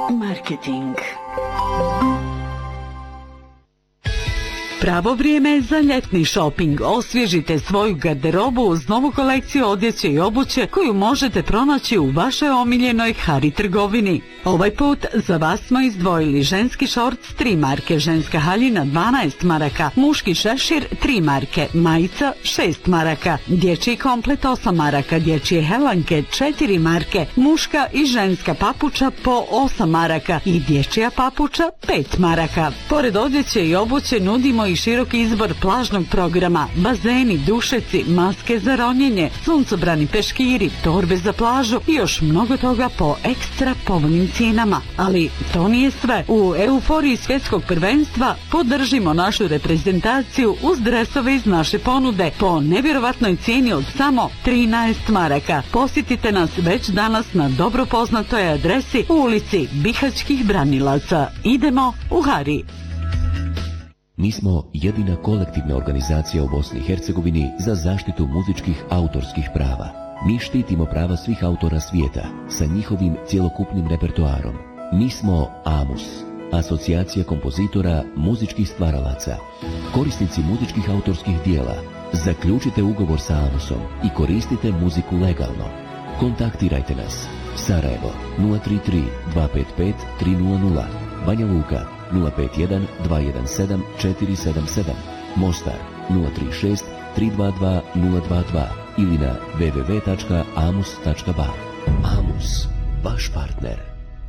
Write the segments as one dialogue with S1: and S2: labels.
S1: Marketing. Pravo vrijeme za ljetni shopping. Osvježite svoju garderobu uz novu kolekciju odjeće i obuće koju možete pronaći u vašoj omiljenoj Hari trgovini. Ovaj put za vas smo izdvojili ženski šorc 3 marke, ženska haljina 12 maraka, muški šešir 3 marke, majica 6 maraka, dječji komplet 8 maraka, dječje helanke 4 marke, muška i ženska papuča po 8 maraka i dječja papuča 5 maraka. Pored odjeće i obuće nudimo i široki izbor plažnog programa, bazeni, dušeci, maske za ronjenje, suncobrani peškiri, torbe za plažu i još mnogo toga po ekstra povoljnim cijenama. Ali to nije sve. U euforiji svjetskog prvenstva podržimo našu reprezentaciju uz dresove iz naše ponude po nevjerovatnoj cijeni od samo 13 maraka. Posjetite nas već danas na dobro poznatoj adresi u ulici Bihaćkih branilaca. Idemo u Hari.
S2: Mi smo jedina kolektivna organizacija u Bosni i Hercegovini za zaštitu muzičkih autorskih prava. Mi štitimo prava svih autora svijeta sa njihovim cjelokupnim repertoarom. Mi smo AMUS, Asocijacija kompozitora muzičkih stvaralaca. Korisnici muzičkih autorskih dijela, zaključite ugovor sa AMUSom i koristite muziku legalno. Kontaktirajte nas. Sarajevo 033 255 300, Banja Luka 051 217 477, Mostar 036 322 022 ili na www.amus.ba. AMUS, vaš partner.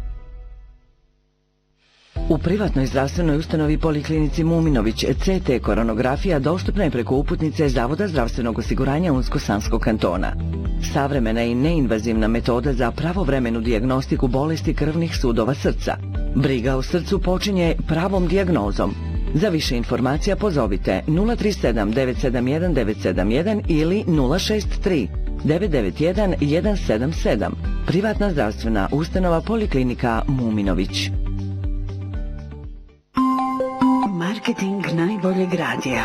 S3: U privatnoj zdravstvenoj ustanovi Poliklinici Muminović CT koronografija dostupna je preko uputnice Zavoda zdravstvenog osiguranja Unsko-Sanskog kantona. Savremena i neinvazivna metoda za pravovremenu dijagnostiku bolesti krvnih sudova srca. Briga o srcu počinje pravom dijagnozom. Za više informacija pozovite 037 971 971 ili 063 991 177. Privatna zdravstvena ustanova Poliklinika Muminović.
S1: Marketing najboljeg radija.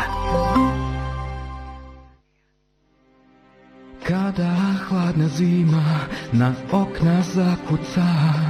S4: Kada hladna zima na okna zakuca,